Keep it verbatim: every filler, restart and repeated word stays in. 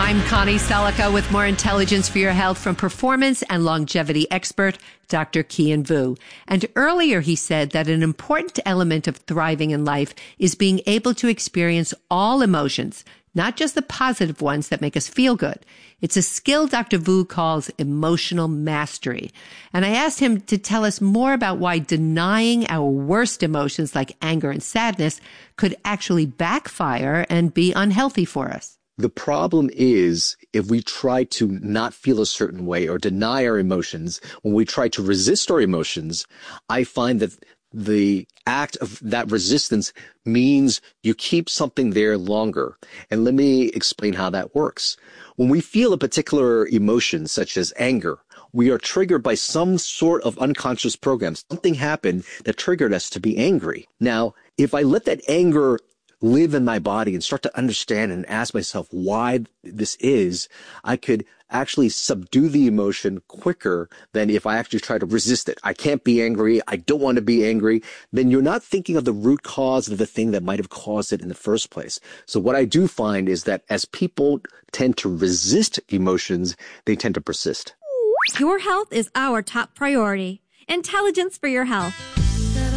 I'm Connie Selica with more intelligence for your health from performance and longevity expert, Doctor Kian Vu. And earlier he said that an important element of thriving in life is being able to experience all emotions, not just the positive ones that make us feel good. It's a skill Doctor Vu calls emotional mastery. And I asked him to tell us more about why denying our worst emotions like anger and sadness could actually backfire and be unhealthy for us. The problem is if we try to not feel a certain way or deny our emotions, when we try to resist our emotions, I find that the act of that resistance means you keep something there longer. And let me explain how that works. When we feel a particular emotion, such as anger, we are triggered by some sort of unconscious program. Something happened that triggered us to be angry. Now, if I let that anger live in my body and start to understand and ask myself why this is, I could actually subdue the emotion quicker than if I actually try to resist it. I can't be angry. I don't want to be angry. Then you're not thinking of the root cause of the thing that might have caused it in the first place. So what I do find is that as people tend to resist emotions, they tend to persist. Your health is our top priority. Intelligence for your health.